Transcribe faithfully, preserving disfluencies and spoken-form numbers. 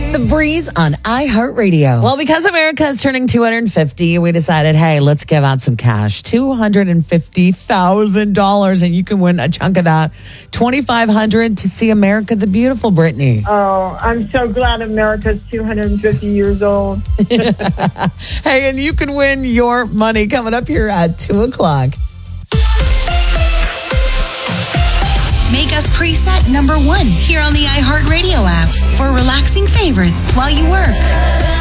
The Breeze on iHeartRadio. Well, because America is turning two hundred fifty, we decided, hey, let's give out some cash. two hundred fifty thousand dollars, and you can win a chunk of that. twenty-five hundred dollars to see America the Beautiful, Brittany. Oh, I'm so glad America's two hundred fifty years old. Hey, and you can win your money coming up here at two o'clock. Make us preset number one here on the iHeartRadio app for relaxing favorites while you work.